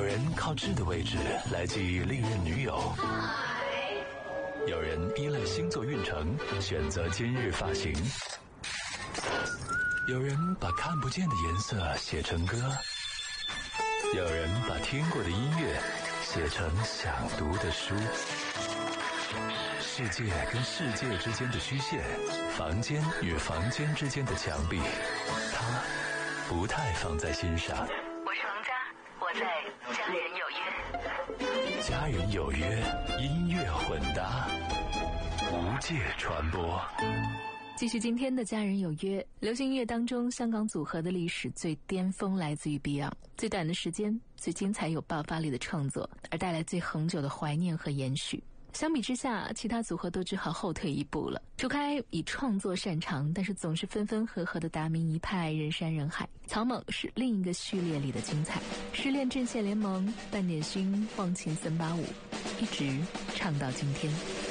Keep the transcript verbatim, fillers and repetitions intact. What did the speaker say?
人靠智的位置来记忆历任女友，有人依赖星座运程选择今日发型，有人把看不见的颜色写成歌，有人把听过的音乐写成想读的书。世界跟世界之间的虚线，房间与房间之间的墙壁，他不太放在心上。 我是王佳，我在家人有约。 家人有约，音乐混搭，无界传播。 继续今天的家人有约。流行音乐当中，香港组合的历史最巅峰来自于 Beyond， 最短的时间，最精彩有爆发力的创作，而带来最恒久的怀念和延续。相比之下，其他组合都只好后退一步了。除开以创作擅长，但是总是分分合合的达明一派人山人海，草蜢是另一个序列里的精彩。失恋阵线联盟、半点熏、忘情森巴舞，一直唱到今天。